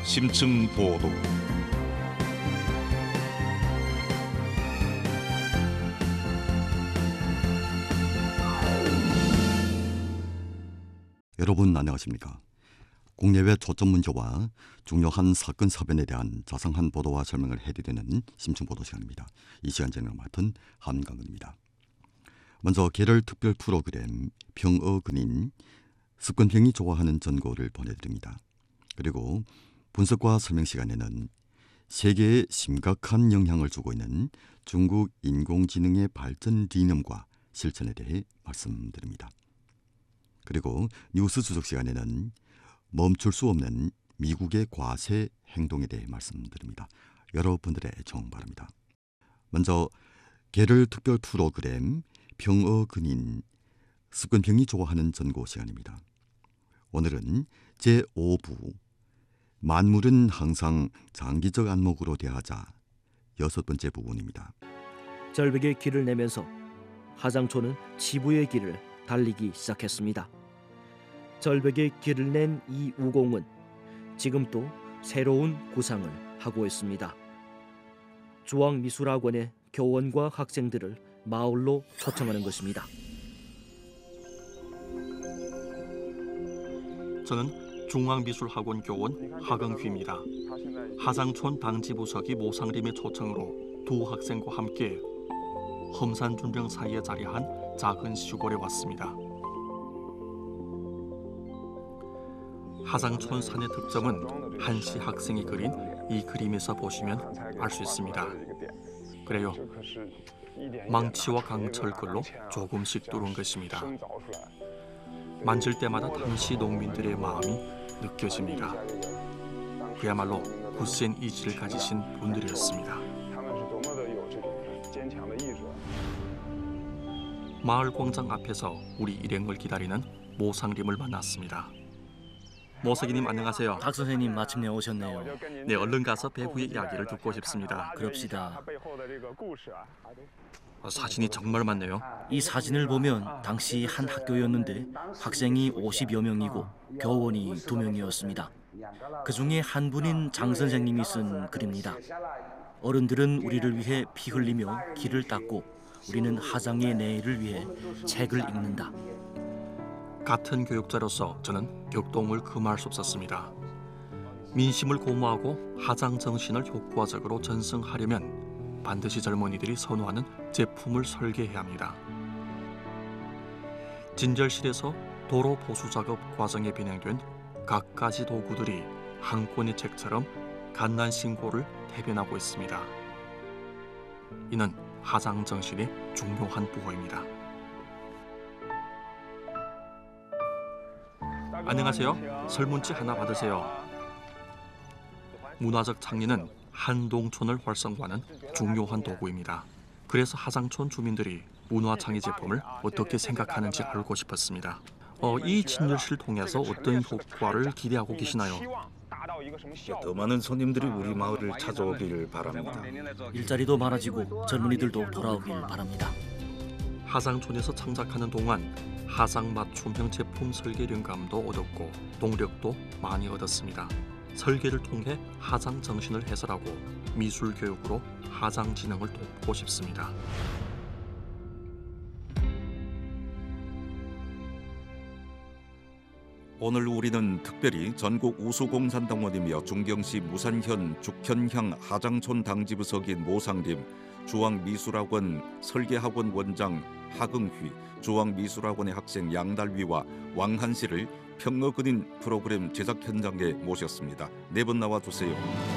심층 보도. 여러분 안녕하십니까? 국내외 초점 문제와 중요한 사건 사변에 대한 자상한 보도와 설명을 해드리는 심층 보도 시간입니다. 이 시간 진행을 맡은 함강은입니다. 먼저 계절 특별 프로그램 평어근인 습관병이 좋아하는 전고를 보내드립니다. 그리고 분석과 설명 시간에는 세계에 심각한 영향을 주고 있는 중국 인공지능의 발전 리념과 실천에 대해 말씀드립니다. 그리고 뉴스 주석 시간에는 멈출 수 없는 미국의 과세 행동에 대해 말씀드립니다. 여러분들의 정 바랍니다. 먼저 계절 특별 프로그램 평어근인 습관병이 좋아하는 전고 시간입니다. 오늘은 제5부 만물은 항상 장기적 안목으로 대하자 6번째 부분입니다. 절벽의 길을 내면서 하장초는 지부의 길을 달리기 시작했습니다. 절벽의 길을 낸 이 우공은 지금 또 새로운 구상을 하고 있습니다. 중앙미술학원의 교원과 학생들을 마을로 초청하는 것입니다. 저는 중앙미술학원 교원 하경휘입니다. 하장촌 당지부서기 모상림의 초청으로 두 학생과 함께 험산준정 사이에 자리한 작은 시골에 왔습니다. 하장촌 산의 특점은 한시 학생이 그린 이 그림에서 보시면 알 수 있습니다. 그래요. 망치와 강철글로 조금씩 뚫은 것입니다. 만질 때마다 당시 농민들의 마음이 느껴집니다. 그야말로 굳센 의지를 가지신 분들이었습니다. 마을 광장 앞에서 우리 일행을 기다리는 모상림을 만났습니다. 모석이님 안녕하세요. 박 선생님 마침내 오셨네요. 네, 얼른 가서 배후의 이야기를 듣고 싶습니다. 그럽시다. 사진이 정말 많네요. 이 사진을 보면 당시 한 학교였는데 학생이 50여 명이고 교원이 2명이었습니다. 그 중에 한 분인 장 선생님이 쓴 글입니다. 어른들은 우리를 위해 피 흘리며 길을 닦고 우리는 하장의 내일을 위해 책을 읽는다. 같은 교육자로서 저는 격동을 금할 수 없었습니다. 민심을 고무하고 하장 정신을 효과적으로 전승하려면 반드시 젊은이들이 선호하는 제품을 설계해야 합니다. 진절실에서 도로 보수 작업 과정에 비행된 갖가지 도구들이 한 권의 책처럼 갓난 신고를 대변하고 있습니다. 이는 하장 정신의 중요한 부호입니다. 안녕하세요. 설문지 하나 받으세요. 문화적 창리는 한 농촌을 활성화하는 중요한 도구입니다. 그래서 하장촌 주민들이 문화창의 제품을 어떻게 생각하는지 알고 싶었습니다. 이 진열실 통해서 어떤 효과를 기대하고 계시나요? 더 많은 손님들이 우리 마을을 찾아오길 바랍니다. 일자리도 많아지고 젊은이들도 돌아오길 바랍니다. 하장촌에서 창작하는 동안 하장 맞춤형 제품 설계 영감도 얻었고 동력도 많이 얻었습니다. 설계를 통해 하장 정신을 해설하고 미술 교육으로 하장 진흥을 돕고 싶습니다. 오늘 우리는 특별히 전국 우수공산당원이며 중경시 무산현 죽현향 하장촌 당지부석인 모상림, 중앙미술학원 설계학원 원장 하경휘, 중앙미술학원의 학생 양달위와 왕한씨를 평어근인 프로그램 제작 현장에 모셨습니다. 네 분 나와주세요.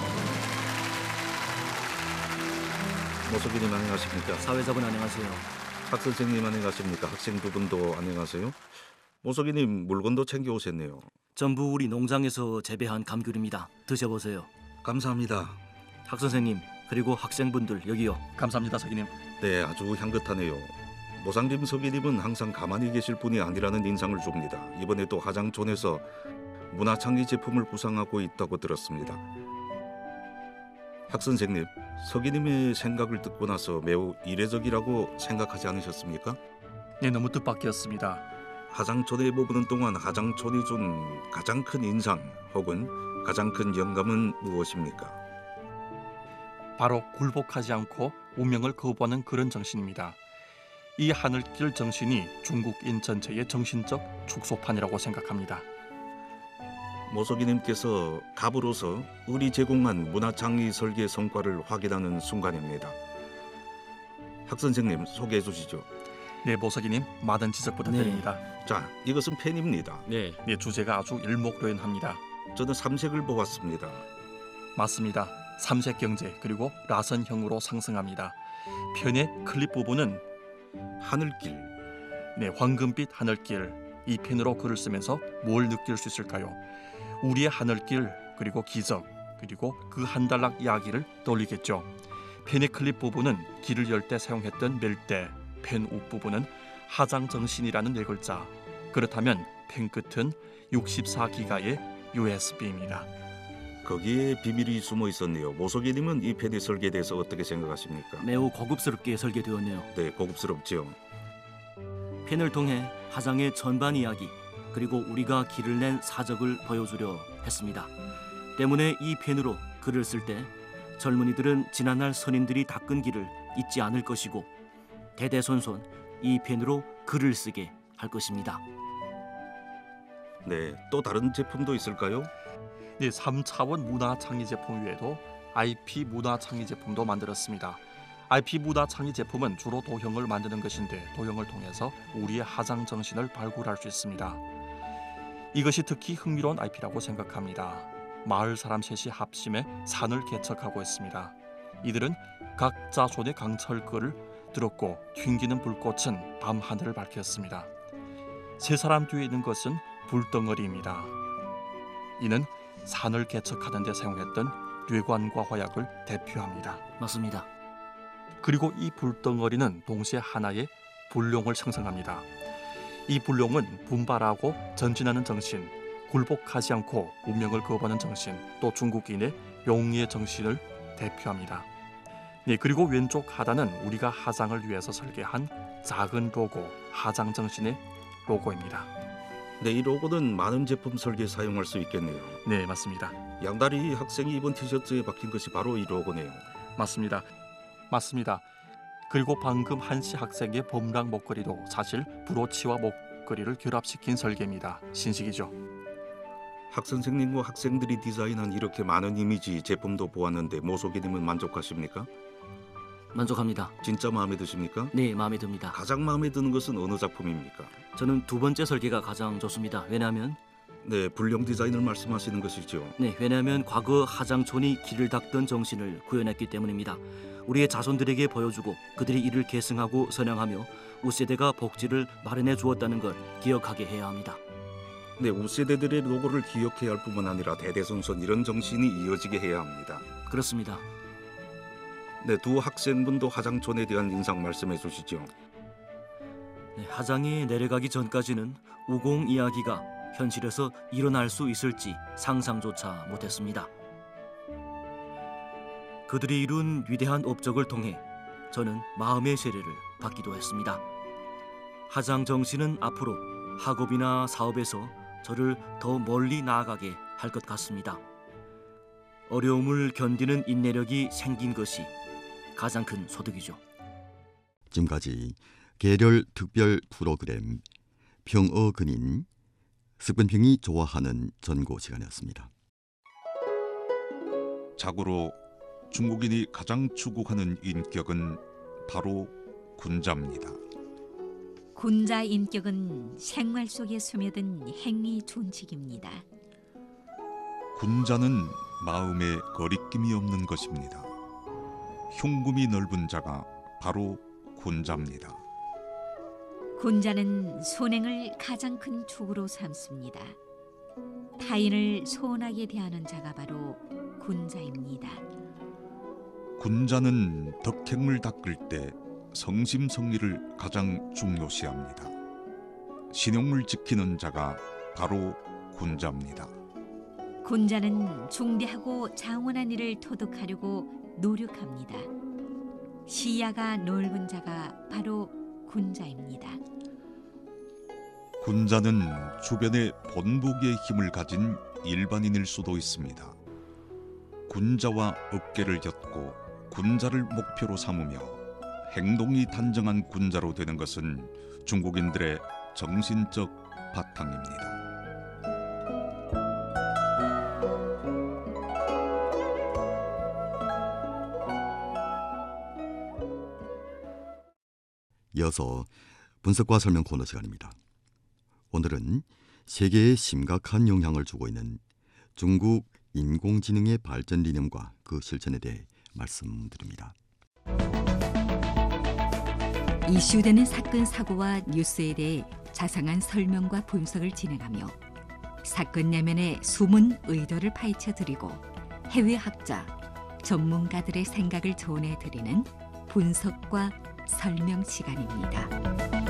모석이님 안녕하십니까? 사회자분 안녕하세요. 박 선생님 안녕하십니까? 학생 두 분도 안녕하세요. 모석이님 물건도 챙겨오셨네요. 전부 우리 농장에서 재배한 감귤입니다. 드셔보세요. 감사합니다. 학 선생님 그리고 학생분들 여기요. 감사합니다, 석이님. 네, 아주 향긋하네요. 모상림 석이님은 항상 가만히 계실 분이 아니라는 인상을 줍니다. 이번에도 하장촌에서 문화창의 제품을 구상하고 있다고 들었습니다. 학 선생님, 석이님의 생각을 듣고 나서 매우 이례적이라고 생각하지 않으셨습니까? 네, 너무 뜻밖이었습니다. 하장촌에 머무는 동안 하장촌이 준 가장 큰 인상 혹은 가장 큰 영감은 무엇입니까? 바로 굴복하지 않고 운명을 거부하는 그런 정신입니다. 이 하늘길 정신이 중국인 전체의 정신적 축소판이라고 생각합니다. 모석이님께서 갑으로서 을이 제공한 문화창의 설계 성과를 확인하는 순간입니다. 학 선생님 소개해 주시죠. 네, 모석이님 많은 지적 부탁드립니다. 자, 이것은 펜입니다. 네, 주제가 아주 일목요연합니다. 저는 삼색을 보았습니다. 맞습니다. 삼색 경제 그리고 라선형으로 상승합니다. 편의 클립 부분은 하늘길. 황금빛 하늘길. 이 펜으로 글을 쓰면서 뭘 느낄 수 있을까요? 우리의 하늘길 그리고 기적 그리고 그 한 단락 이야기를 떠올리겠죠. 펜의 클립 부분은 길을 열 때 사용했던 멜대, 펜 윗부분은 하장정신이라는 네 글자. 그렇다면 펜 끝은 64기가의 USB입니다. 거기에 비밀이 숨어 있었네요. 모석이님은 이 펜의 설계에 대해서 어떻게 생각하십니까? 매우 고급스럽게 설계되었네요. 네, 고급스럽죠. 펜을 통해 하장의 전반 이야기 그리고 우리가 길을 낸 사적을 보여주려 했습니다. 때문에 이 펜으로 글을 쓸 때 젊은이들은 지난날 선인들이 닦은 길을 잊지 않을 것이고 대대손손 이 펜으로 글을 쓰게 할 것입니다. 네, 또 다른 제품도 있을까요? 3차원 문화 창의 제품 외에도 IP 문화 창의 제품도 만들었습니다. IP 문화 창의 제품은 주로 도형을 만드는 것인데 도형을 통해서 우리의 하장 정신을 발굴할 수 있습니다. 이것이 특히 흥미로운 IP라고 생각합니다. 마을 사람 셋이 합심해 산을 개척하고 있습니다. 이들은 각자 손에 강철글을 들었고 튕기는 불꽃은 밤 하늘을 밝혔습니다. 세 사람 뒤에 있는 것은 불덩어리입니다. 이는 산을 개척하는 데 사용했던 뇌관과 화약을 대표합니다. 맞습니다. 그리고 이 불덩어리는 동시에 하나의 불룡을 생성합니다. 이 불룡은 분발하고 전진하는 정신, 굴복하지 않고 운명을 거부하는 정신, 또 중국인의 용의의 정신을 대표합니다. 그리고 왼쪽 하단은 우리가 하장을 위해서 설계한 작은 로고, 하장 정신의 로고입니다. 네, 이 로고는 많은 제품 설계에 사용할 수 있겠네요. 네, 맞습니다. 양다리 학생이 입은 티셔츠에 박힌 것이 바로 이 로고네요. 맞습니다. 그리고 방금 한시 학생의 범랑 목걸이도 사실 브로치와 목걸이를 결합시킨 설계입니다. 신식이죠. 학 선생님과 학생들이 디자인한 이렇게 많은 이미지 제품도 보았는데 모석이님은 만족하십니까? 만족합니다. 진짜 마음에 드십니까? 네, 마음에 듭니다. 가장 마음에 드는 것은 어느 작품입니까? 저는 두 번째 설계가 가장 좋습니다. 왜냐하면 불령 디자인을 말씀하시는 것이죠. 왜냐하면 과거 하장촌이 길을 닦던 정신을 구현했기 때문입니다. 우리의 자손들에게 보여주고 그들이 이를 계승하고 선양하며 우세대가 복지를 마련해 주었다는 걸 기억하게 해야 합니다. 네, 우세대들의 로고를 기억해야 할 뿐만 아니라 대대손손 이런 정신이 이어지게 해야 합니다. 그렇습니다. 네, 두 학생분도 하장촌에 대한 인상 말씀해 주시죠. 하장이 내려가기 전까지는 우공 이야기가 현실에서 일어날 수 있을지 상상조차 못했습니다. 그들이 이룬 위대한 업적을 통해 저는 마음의 세례를 받기도 했습니다. 하장 정신은 앞으로 학업이나 사업에서 저를 더 멀리 나아가게 할 것 같습니다. 어려움을 견디는 인내력이 생긴 것이 가장 큰 소득이죠. 지금까지 계렬 특별 프로그램 평어 근인 습근평이 좋아하는 전고 시간이었습니다. 자고로 중국인이 가장 추구하는 인격은 바로 군자입니다. 군자 인격은 생활 속에 스며든 행위 존칙입니다. 군자는 마음에 거리낌이 없는 것입니다. 흉금이 넓은 자가 바로 군자입니다. 군자는 손행을 가장 큰 축으로 삼습니다. 타인을 소원하게 대하는 자가 바로 군자입니다. 군자는 덕행을 닦을 때 성심성의를 가장 중요시합니다. 신용을 지키는 자가 바로 군자입니다. 군자는 중대하고 장원한 일을 토득하려고 노력합니다. 시야가 넓은 자가 바로 군자입니다. 군자는 주변에 본보기의 힘을 가진 일반인일 수도 있습니다. 군자와 어깨를 엮고 군자를 목표로 삼으며 행동이 단정한 군자로 되는 것은 중국인들의 정신적 바탕입니다. 이어서 분석과 설명 코너 시간입니다. 오늘은 세계에 심각한 영향을 주고 있는 중국 인공지능의 발전 이념과 그 실천에 대해 말씀드립니다. 이슈되는 사건 사고와 뉴스에 대해 자상한 설명과 분석을 진행하며 사건 내면의 숨은 의도를 파헤쳐드리고 해외 학자, 전문가들의 생각을 전해드리는 분석과 설명 시간입니다.